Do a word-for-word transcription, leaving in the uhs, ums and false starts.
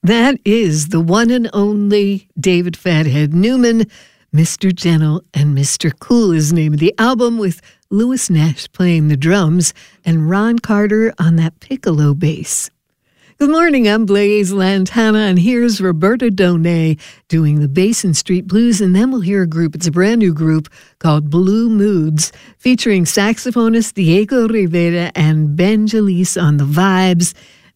That is the one and only David Fathead Newman. Mister Gentle and Mister Cool is the name of the album, with Louis Nash playing the drums and Ron Carter on that piccolo bass. Good morning, I'm Blaise Lantana, and here's Roberta Donay doing the Basin Street Blues, and then we'll hear a group. It's a brand new group called Blue Moods, featuring saxophonist Diego Rivera and Ben Jalise on the vibes.